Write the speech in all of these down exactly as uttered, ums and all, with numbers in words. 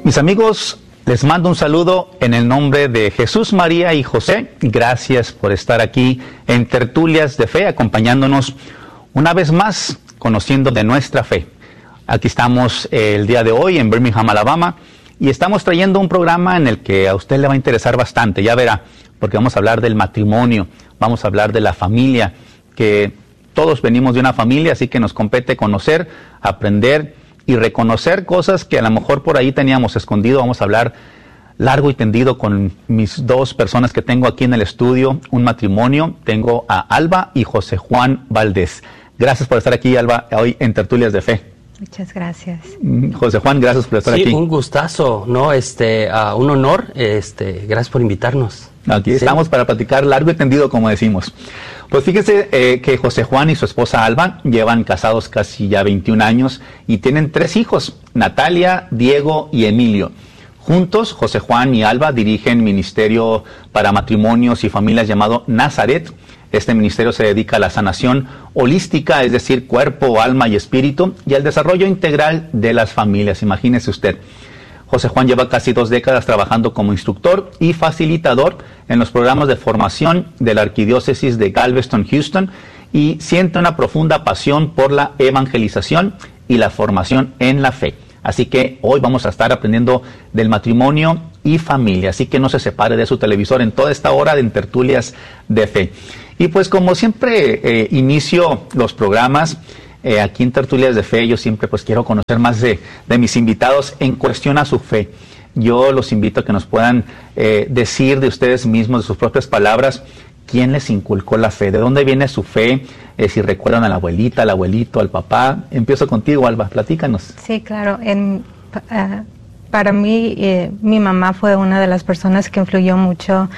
Mis amigos, les mando un saludo en el nombre de Jesús, María y José. Gracias por estar aquí en Tertulias de Fe, acompañándonos una vez más, conociendo de nuestra fe. Aquí estamos el día de hoy en Birmingham, Alabama, y estamos trayendo un programa en el que a usted le va a interesar bastante, ya verá, porque vamos a hablar del matrimonio, vamos a hablar de la familia, que todos venimos de una familia, así que nos compete conocer, aprender y reconocer cosas que a lo mejor por ahí teníamos escondido. Vamos a hablar largo y tendido con mis dos personas que tengo aquí en el estudio, un matrimonio. Tengo a Alba y José Juan Valdés. Gracias por estar aquí, Alba, hoy en Tertulias de Fe. Muchas gracias. José Juan, gracias por estar sí, aquí. Sí, un gustazo, ¿no? Este, uh, un honor, este, gracias por invitarnos. Aquí sí. Estamos para platicar largo y tendido, como decimos. Pues fíjense eh, que José Juan y su esposa Alba llevan casados casi ya veintiún años y tienen tres hijos, Natalia, Diego y Emilio. Juntos, José Juan y Alba dirigen ministerio para matrimonios y familias llamado Nazaret. Este ministerio se dedica a la sanación holística, es decir, cuerpo, alma y espíritu, y al desarrollo integral de las familias. Imagínese usted. José Juan lleva casi dos décadas trabajando como instructor y facilitador en los programas de formación de la Arquidiócesis de Galveston, Houston, y siente una profunda pasión por la evangelización y la formación en la fe. Así que hoy vamos a estar aprendiendo del matrimonio y familia, así que no se separe de su televisor en toda esta hora de Tertulias de Fe. Y pues como siempre eh, inicio los programas, Eh, aquí en Tertulias de Fe, yo siempre pues quiero conocer más de, de mis invitados en cuestión a su fe. Yo los invito a que nos puedan eh, decir de ustedes mismos, de sus propias palabras, quién les inculcó la fe, de dónde viene su fe, eh, si recuerdan a la abuelita, al abuelito, al papá. Empiezo contigo, Alba, platícanos. Sí, claro. En, uh, para mí, eh, mi mamá fue una de las personas que influyó mucho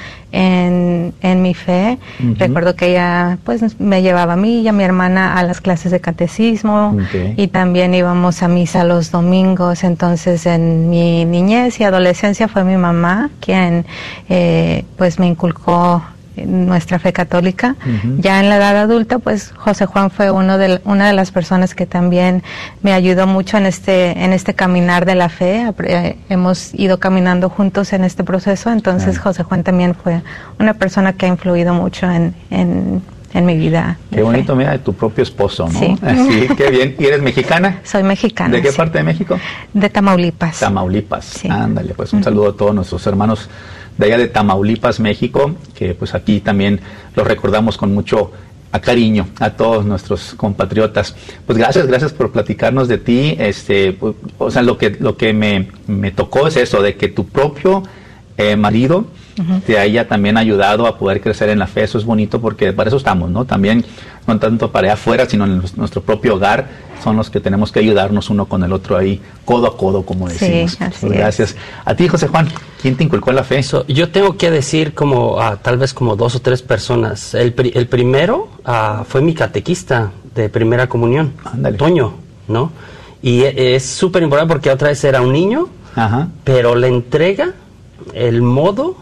en, en mi fe. Uh-huh. Recuerdo que ella pues me llevaba a mí y a mi hermana a las clases de catecismo, okay. Y también íbamos a misa los domingos. Entonces en mi niñez y adolescencia fue mi mamá quien eh, pues me inculcó nuestra fe católica. Uh-huh. Ya en la edad adulta, pues José Juan fue uno de, una de las personas que también me ayudó mucho en este en este caminar de la fe. Eh, hemos ido caminando juntos en este proceso, entonces uh-huh. José Juan también fue una persona que ha influido mucho en, en, en mi vida. Qué bonito, fe. Mira, de tu propio esposo, ¿no? Sí. Así, qué bien. ¿Y eres mexicana? Soy mexicana. ¿De qué sí. parte de México? De Tamaulipas. Tamaulipas, sí. Ándale, pues un uh-huh. saludo a todos nuestros hermanos de allá de Tamaulipas, México, que pues aquí también los recordamos con mucho a cariño a todos nuestros compatriotas. Pues gracias, gracias por platicarnos de ti. Este, pues, o sea, lo que lo que me, me tocó es eso, de que tu propio eh, marido uh-huh. te haya también ayudado a poder crecer en la fe. Eso es bonito porque para eso estamos, ¿no? También no tanto para allá afuera, sino en nuestro propio hogar. Son los que tenemos que ayudarnos uno con el otro ahí, codo a codo, como decimos. Sí, así pues gracias. Es. A ti, José Juan, ¿quién te inculcó la fe? So, yo tengo que decir como, uh, tal vez como dos o tres personas. El, pri- el primero uh, fue mi catequista de primera comunión, Ándale. Toño, ¿no? Y es súper importante porque otra vez era un niño, Ajá. pero la entrega, el modo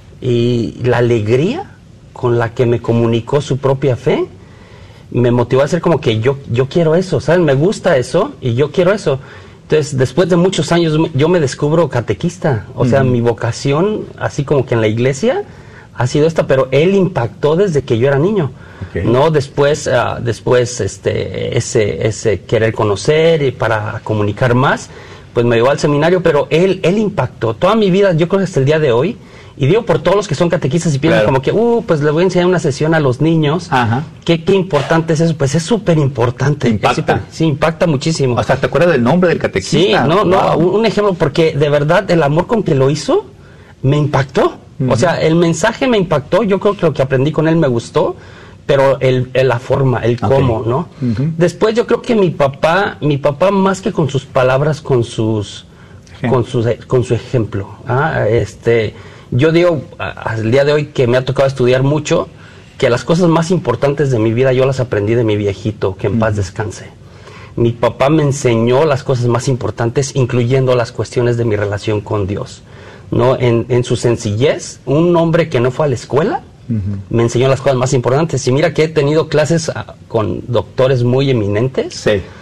y la alegría con la que me comunicó su propia fe, me motivó a hacer como que yo yo quiero eso, ¿sabes? Me gusta eso y yo quiero eso. Entonces, después de muchos años, yo me descubro catequista. O uh-huh. sea, mi vocación, así como que en la iglesia, ha sido esta, pero él impactó desde que yo era niño. Okay. No, después, uh, después este, ese, ese querer conocer y para comunicar más, pues me llevó al seminario, pero él, él impactó toda mi vida, yo creo que hasta el día de hoy. Y digo por todos los que son catequistas y piensan claro. como que, uh, pues le voy a enseñar una sesión a los niños. Ajá. ¿Qué, qué importante es eso? Pues es súper importante. Impacta. Sí, impacta muchísimo. O sea, ¿te acuerdas del nombre del catequista? Sí, no, wow. no, un, un ejemplo, porque de verdad el amor con que lo hizo me impactó. Uh-huh. O sea, el mensaje me impactó, yo creo que lo que aprendí con él me gustó, pero el, el la forma, el okay. cómo, ¿no? Uh-huh. Después yo creo que mi papá, mi papá más que con sus palabras, con sus, con sus, con su ejemplo. ¿ah? Este... Yo digo, al día de hoy que me ha tocado estudiar mucho, que las cosas más importantes de mi vida yo las aprendí de mi viejito, que en mm. paz descanse. Mi papá me enseñó las cosas más importantes, incluyendo las cuestiones de mi relación con Dios. ¿No? En, en su sencillez, un hombre que no fue a la escuela, uh-huh. me enseñó las cosas más importantes. Y mira que he tenido clases uh, con doctores muy eminentes, sí.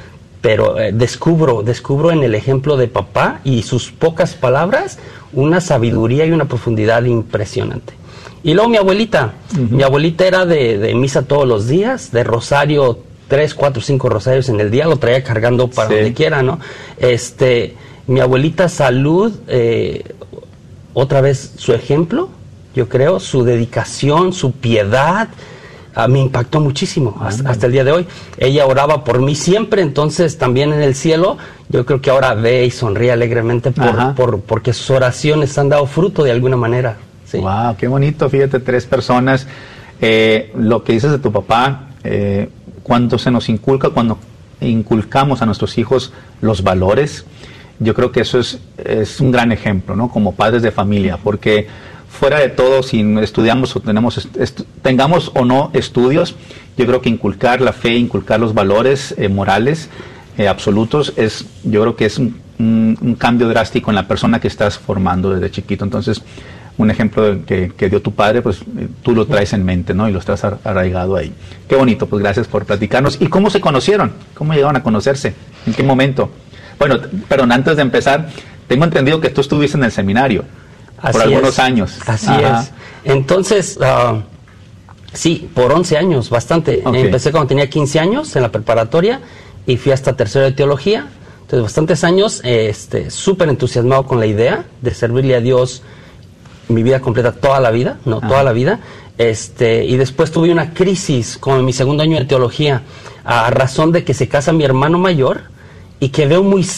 pero eh, descubro, descubro en el ejemplo de papá y sus pocas palabras una sabiduría y una profundidad impresionante. Y luego mi abuelita, uh-huh. mi abuelita era de, de misa todos los días, de rosario, tres, cuatro, cinco rosarios en el día, lo traía cargando para sí. donde quiera, ¿no? Este, mi abuelita Salud, eh, otra vez su ejemplo, yo creo, su dedicación, su piedad, uh, me impactó muchísimo hasta, uh-huh. hasta el día de hoy. Ella oraba por mí siempre, entonces también en el cielo, yo creo que ahora ve y sonríe alegremente por, uh-huh. por, porque sus oraciones han dado fruto de alguna manera. Sí. Wow, qué bonito, fíjate, tres personas. Eh, lo que dices de tu papá, eh, cuando se nos inculca, cuando inculcamos a nuestros hijos los valores, yo creo que eso es, es un gran ejemplo, ¿no? Como padres de familia, porque fuera de todo, si estudiamos o tenemos estu tengamos o no estudios, yo creo que inculcar la fe, inculcar los valores eh, morales eh, absolutos, es, yo creo que es un, un, un cambio drástico en la persona que estás formando desde chiquito. Entonces, un ejemplo que, que dio tu padre, pues eh, tú lo traes en mente, ¿no? Y lo estás arraigado ahí. Qué bonito, pues gracias por platicarnos. ¿Y cómo se conocieron? ¿Cómo llegaron a conocerse? ¿En qué momento? Bueno, perdón, antes de empezar, tengo entendido que tú estuviste en el seminario así por algunos es, años. Así Ajá. es. Entonces, uh, sí, por once años, bastante. Okay. Empecé cuando tenía quince años en la preparatoria y fui hasta tercero de teología. Entonces, bastantes años, este, súper entusiasmado con la idea de servirle a Dios mi vida completa, toda la vida, no, Ajá. toda la vida, este, y después tuve una crisis como en mi segundo año de teología, a razón de que se casa mi hermano mayor y que veo muy